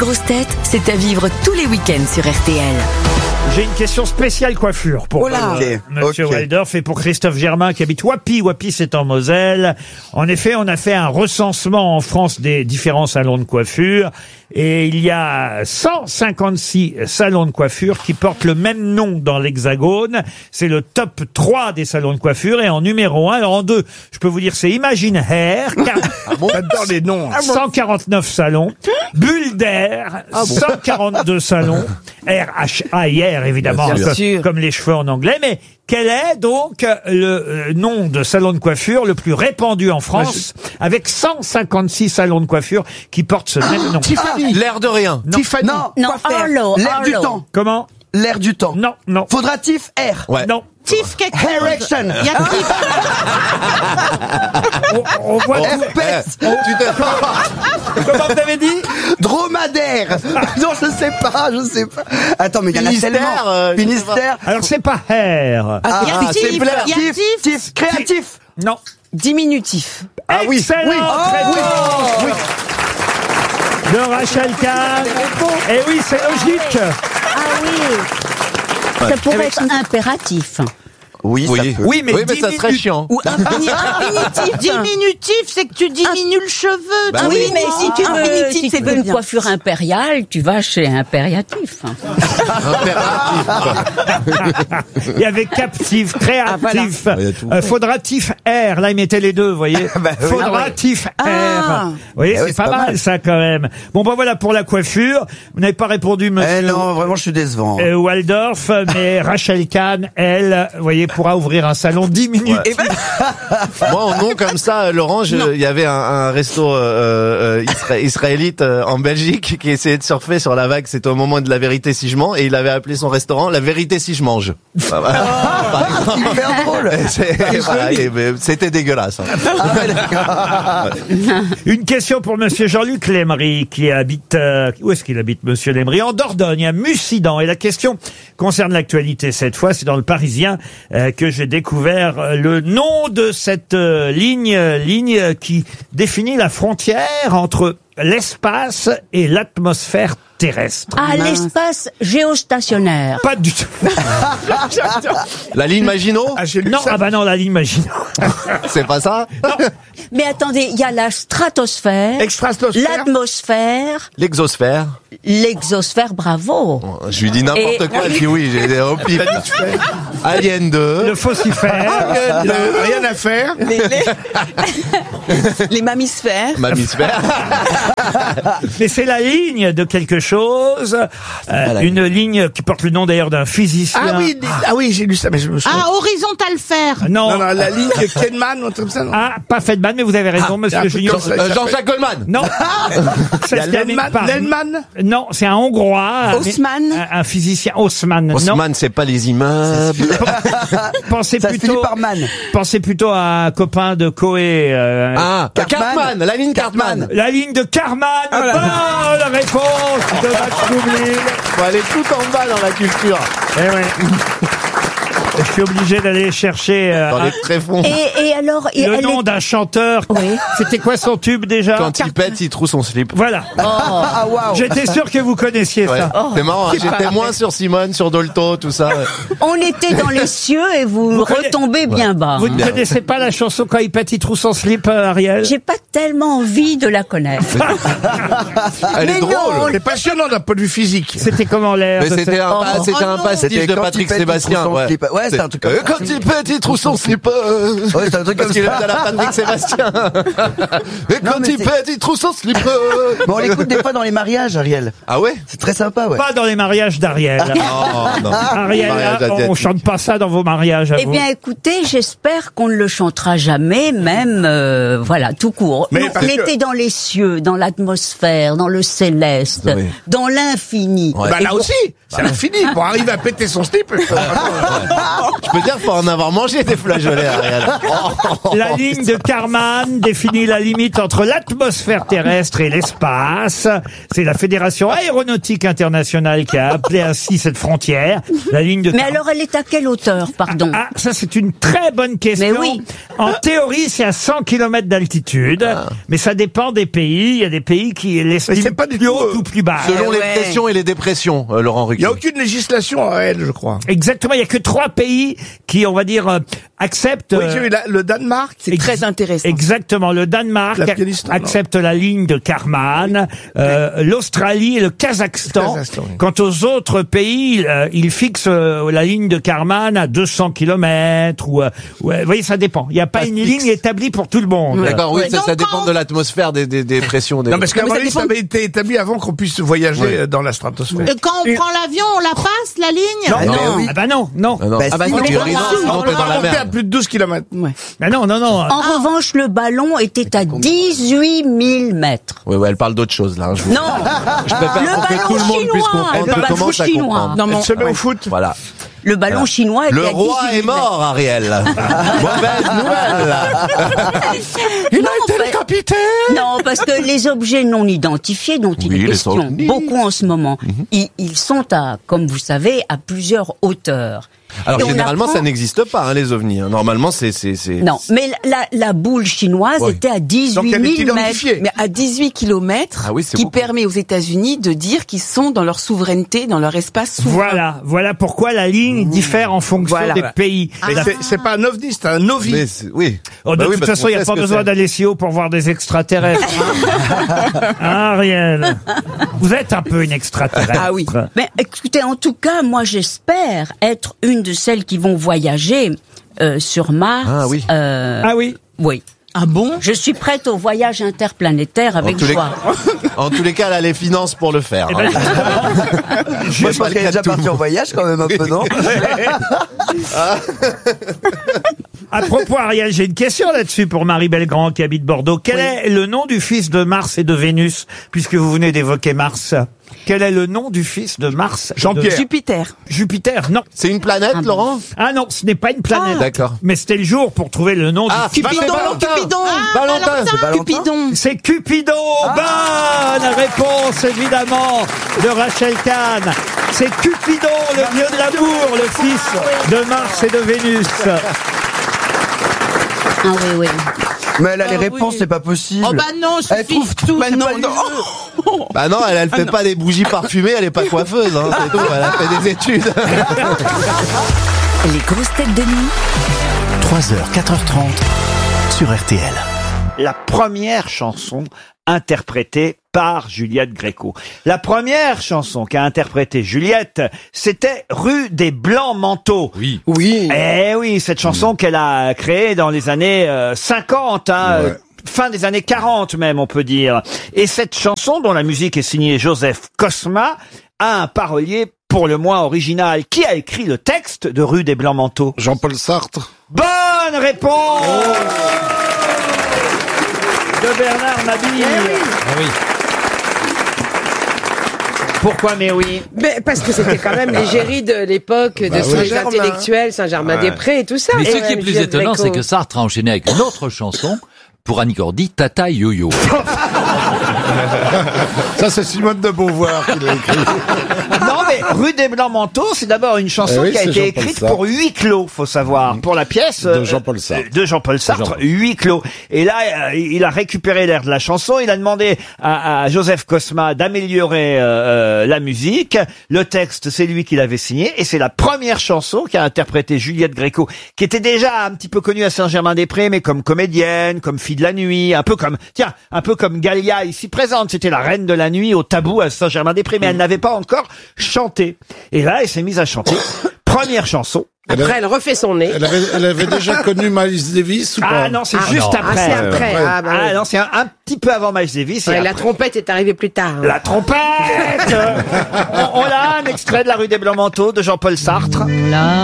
Grosses têtes, c'est à vivre tous les week-ends sur RTL. J'ai une question spéciale coiffure pour Monsieur Waldorf et pour Christophe Germain qui habite Wappy. Wappy, c'est en Moselle. En effet, on a fait un recensement en France des différents salons de coiffure et il y a 156 salons de coiffure qui portent le même nom dans l'Hexagone. C'est le top 3 des salons de coiffure et en numéro 1, alors en 2, je peux vous dire c'est Imagine Hair. J'adore les noms. 149 salons. Bulle d'Air, 142 salons. R-H-A-I-R, évidemment, comme les cheveux en anglais. Mais quel est donc le nom de salon de coiffure le plus répandu en France, avec 156 salons de coiffure qui portent ce même nom? Tiffany. L'air de rien. Non. Tiffany. Non, Arlo. L'air du temps. Comment? L'air du temps. Non, non. Faudra Tiff Air. Ouais. Non. Tiff quelque chose. Hair Action. Il y a Tiff. On voit tout. Herpès. Comment vous avez dit? Dromadaire. Non, je sais pas. Attends, mais il y en a Finistère, tellement. Finistère. Alors c'est pas Hair. Ah, Il y a c'est Tiff. Blair. Il y a Tiff. Tiff. Créatif. Non. Diminutif. Ah oui. Excellent. Oui. Réponse de Rachel Kahn. Et oui, c'est logique. Ah oui. Ça pourrait être impératif. Oui, ça peut. Oui, mais ça serait chiant. Ou infinitif. Diminutif, c'est que tu diminues le cheveu. Bah Ah oui, mais si tu veux, si tu veux une coiffure impériale, tu vas chez Impériatif. Il y avait captif, créatif, Il y a tout. faudratif air. Là, ils mettaient les deux, vous voyez. Faudratif air. Vous voyez, c'est pas mal, ça, quand même. Bon, ben voilà pour la coiffure. Vous n'avez pas répondu, monsieur. Non, vraiment, je suis décevant. Waldorf, mais Rachel Kahn, elle, vous voyez, pourra ouvrir un salon 10 minutes. Moi, en nom comme ça, Laurent, il y avait un resto israélite en Belgique qui essayait de surfer sur la vague. C'était au moment de La Vérité si je mens, et il avait appelé son restaurant La Vérité si je mange. Hyper drôle. C'était dégueulasse. Une question pour monsieur Jean-Luc Lemery qui habite, où est-ce qu'il habite, monsieur Lemery? En Dordogne, à Mussidan. Et la question concerne l'actualité cette fois. C'est dans le Parisien que j'ai découvert le nom de cette ligne qui définit la frontière entre l'espace et l'atmosphère terrestre. Ah, l'espace géostationnaire. Pas du tout. La ligne Maginot? Non, ah bah non, la ligne Maginot. C'est pas ça? Mais attendez, il y a la stratosphère, l'atmosphère, L'exosphère? l'exosphère, bravo. Je lui dis n'importe quoi, puis oui, j'ai des pif. Alien 2. Le faucifère. Rien à faire. Les mammifères. Mammifère. Mais c'est la ligne de quelque chose, une ligne qui porte le nom d'ailleurs d'un physicien. Ah oui, j'ai lu ça, mais je me souviens. Ah, horizontal fer. Non, Non, la ligne de Kenman, ou un truc comme ça, non? ah, pas Feldman, mais vous avez raison, monsieur Junior. Jean-Jacques Goldman. Non, ça se termine par... Lenman. Non, c'est un Hongrois. Haussmann. Un physicien. Haussmann. Non. Haussmann, c'est pas les immeubles. Pensez Ça finit plutôt. par man. Pensez plutôt à un copain de Coé. Cartman, la ligne Cartman. La ligne de Karman. La réponse de Max Boublil. Faut aller tout en bas dans la culture. Eh ouais. Je suis obligé d'aller chercher Dans les tréfonds. Et alors, le nom d'un chanteur. Oui. C'était quoi son tube déjà? Quand il pète, il trouve son slip. Voilà. Ah, waouh. J'étais sûr que vous connaissiez Ouais. ça. C'est marrant, hein, j'étais moins sur Simone, sur Dolto, tout ça. on était dans les cieux et vous connaissez- retombez bien bas. Vous ne connaissez pas la chanson Quand il pète, il trouve son slip, Ariel? J'ai pas tellement envie de la connaître. Elle est drôle. C'est passionnant d'un point de vue physique. C'était comment l'air Mais de c'était cette- un pastiche de Patrick Sébastien. Ouais, c'est un truc comme ça. Quand il pète, il trouve son slip. Ouais, c'est un truc Parce comme qu'il est ça. à la Patrick Sébastien. Et quand mais il c'est- pète, il trouve son slip. Mais on l'écoute des fois dans les mariages, Ariel. Ah ouais? C'est très sympa, ouais. Pas dans les mariages d'Ariel. Non. Ariel, Mariage on asiatique. chante pas ça dans vos mariages à Eh vous. bien, écoutez, j'espère qu'on ne le chantera jamais, même, voilà, tout court. Mais Non, parce on que- était dans les cieux, dans l'atmosphère, dans le céleste, Oui. dans l'infini. Ouais. Bah là aussi, c'est l'infini. Pour arriver à péter son slip. Je peux dire qu'il faut en avoir mangé des flageolets, Ariel. La ligne de Kármán définit la limite entre l'atmosphère terrestre et l'espace. C'est la Fédération aéronautique internationale qui a appelé ainsi cette frontière. La ligne de Mais alors, elle est à quelle hauteur, pardon? Ah, ça c'est une très bonne question. Mais oui. En théorie, c'est à 100 km d'altitude, mais ça dépend des pays. Il y a des pays qui l'estiment pas du plus tout, haut ou plus bas. Selon les pressions et les dépressions, Laurent Il n'y Ruquier. a aucune législation à elle, je crois. Exactement, il y a que 3 pays qui, on va dire, acceptent. Oui, j'ai vu le Danemark. C'est très intéressant. Exactement, le Danemark L'Afghanistan, accepte la ligne de Kármán, l'Australie et le Kazakhstan. Oui. Quant aux autres pays, ils fixent la ligne de Kármán à 200 km ou vous voyez, ça dépend. Il n'y a pas une ligne établie pour tout le monde. D'accord, oui, ça Donc, dépend de l'atmosphère, des pressions. Non, parce qu'à mon ça avis, ça dépend- avait été établi avant qu'on puisse voyager dans la stratosphère. Et quand on prend l'avion, on la passe, la ligne? Non, ah bah non. Non. Bah, Bah, si, si on tu est ris, non, pas sinon t'es dans la Porté à merde. plus de 12 km. Bah non. En revanche, le ballon était à 18 000 mètres. Oui, elle parle d'autre chose, là. Je Non, préfère le que ballon tout le monde puisse chinois, comprendre. le Tu ballon commences à chinois. comprendre. Non, mais Elle se met au foot. Voilà. Le ballon chinois était Le à 18 000 roi est mort, mètres. Ariel. Mauvaise nouvelle. Non, non, parce que les objets non identifiés dont il Oui, est les question, ovnis. beaucoup en ce moment, ils sont à, comme vous savez, à plusieurs hauteurs. Alors Et on généralement, apprend- ça n'existe pas, hein, les ovnis. Normalement, c'est. Non, mais la boule chinoise Oui. était à 18 Donc 000 elle est mètres. identifiée. Mais à 18 kilomètres, Ah oui, c'est qui beaucoup. permet aux États-Unis de dire qu'ils sont dans leur souveraineté, dans leur espace souverain. Voilà pourquoi la ligne diffère en fonction Voilà. des pays. Mais La- c'est pas un ovni, c'est un ovi. Mais oui. Oh, de Bah oui, toute parce façon, qu'on il n'y a sait pas ce que besoin c'est. d'aller si haut pour voir des extraterrestres. Hein, Ariel? Vous êtes un peu une extraterrestre. Ah oui. Mais écoutez, en tout cas, moi j'espère être une de celles qui vont voyager sur Mars. Ah oui. Ah oui. Oui. Ah bon? Je suis prête au voyage interplanétaire avec tous les- joie. En tous les cas, elle a les finances pour le faire. Eh ben, hein. Moi, je pense qu'elle est déjà partie en voyage quand même un peu, non? À propos, Ariel, j'ai une question là-dessus pour Marie Belgrand qui habite Bordeaux. Quel est le nom du fils de Mars et de Vénus, puisque vous venez d'évoquer Mars? Quel est le nom du fils de Mars et de Jean-Pierre. Jupiter. Jupiter? Non. C'est une planète, Laurent? Ah non, ce n'est pas une planète. D'accord. Mais c'était le jour pour trouver le nom Ah, du... Cupidon, Valentin. Cupidon. Valentin. C'est Valentin. Cupidon. C'est Cupidon. Bonne réponse, évidemment, de Rachel Kahn. C'est Cupidon, le dieu de l'amour, le fils de Mars et de Vénus. Ah oui, oui. Mais elle a les oui. réponses, c'est pas possible. Oh bah non, je Elle suis trouve tout. Bah c'est non, pas les non. jeux. Bah non, elle fait pas des bougies parfumées, elle est pas coiffeuse, hein, c'est tout. Elle a fait des études. Les grosses têtes de nuit 3h, 4h30 sur RTL. La première chanson interprétée par Juliette Gréco. La première chanson qu'a interprétée Juliette, c'était Rue des Blancs Manteaux. Oui. Oui. Eh oui, cette chanson qu'elle a créée dans les années 50, hein, fin des années 40 même, on peut dire. Et cette chanson, dont la musique est signée Joseph Cosma, a un parolier pour le moins original. Qui a écrit le texte de Rue des Blancs Manteaux? Jean-Paul Sartre. Bonne réponse de Bernard Mabille. Pourquoi mais oui? Mais parce que c'était quand même l'égérie de l'époque de tous les intellectuels, Saint-Germain-des-Prés et tout ça. Mais Et ce qui est plus Juliette étonnant, Gréco. c'est que Sartre a enchaîné avec une autre chanson pour Annie Cordy, Tata Yo-Yo. Ça, c'est Simone de Beauvoir qui l'a écrit. Non, mais Rue des Blancs Manteaux, c'est d'abord une chanson Eh oui, qui a c'est été Jean-Paul écrite Sartre. pour huis clos, faut savoir. Pour la pièce De Jean-Paul Sartre. De Jean-Paul Sartre, Jean-Paul. huis clos. Et là, il a récupéré l'air de la chanson. Il a demandé à Joseph Cosma d'améliorer la musique. Le texte, c'est lui qui l'avait signé. Et c'est la première chanson qu'a interprétée Juliette Gréco, qui était déjà un petit peu connue à Saint-Germain-des-Prés, mais comme comédienne, comme fille de la nuit, un peu comme Galia ici présente. C'était la reine de la nuit au Tabou à Saint-Germain-des-Prés, mais elle n'avait pas encore chanté. Et là, elle s'est mise à chanter. Première chanson. Après, elle refait son nez. Elle avait déjà connu Miles Davis ou pas? Ah non, c'est juste non. après. Ah, c'est après. Ah, bah, oui. non, c'est un petit peu avant Miles Davis. et Ouais, la après. trompette est arrivée plus tard. hein. La trompette On a un extrait de La Rue des Blancs Manteaux de Jean-Paul Sartre.